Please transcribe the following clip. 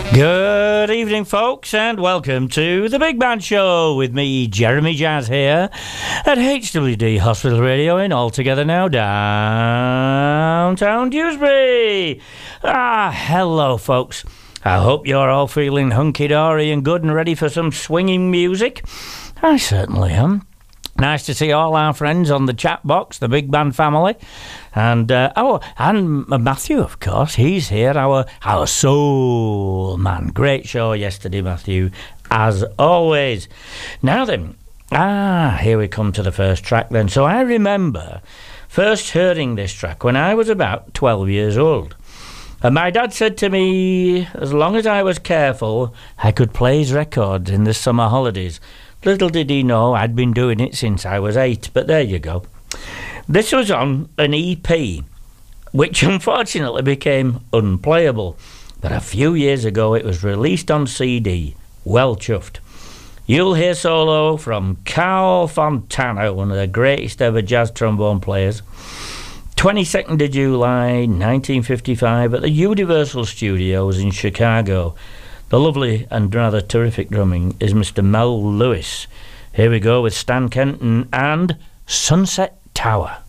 Good evening, folks, and welcome to The Big Band Show with me, Jeremy Jazz, here at HWD Hospital Radio in Altogether Now, downtown Dewsbury. Hello, folks. I hope you're all feeling hunky-dory and good and ready for some swinging music. I certainly am. Nice to see all our friends on the chat box, the Big Band family. And Matthew, of course, he's here, our soul man. Great show yesterday, Matthew, as always. Now then, here we come to the first track then. So I remember first hearing this track when I was about 12 years old. And my dad said to me, as long as I was careful, I could play his records in the summer holidays. Little did he know I'd been doing it since I was 8, but there you go. This was on an EP, which unfortunately became unplayable. But a few years ago it was released on CD. Well chuffed. You'll hear solo from Carl Fontana, one of the greatest ever jazz trombone players. 22nd of July 1955 at the Universal Studios in Chicago. The lovely and rather terrific drumming is Mr. Mel Lewis. Here we go with Stan Kenton and Sunset Tower.